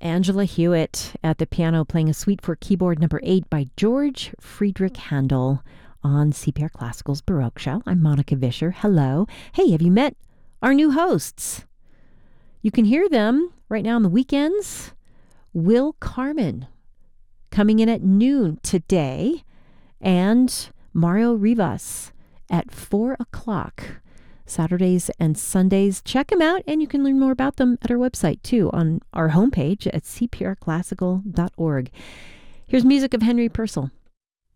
Angela Hewitt at the piano playing a suite for keyboard number 8 by George Friedrich Handel on CPR Classical's Baroque Show. I'm Monica Vischer. Hello. Hey, have you met our new hosts? You can hear them right now on the weekends. Will Carmen coming in at noon today, and Mario Rivas at 4 o'clock. Saturdays and Sundays. Check them out, and you can learn more about them at our website, too, on our homepage at cprclassical.org. Here's music of Henry Purcell.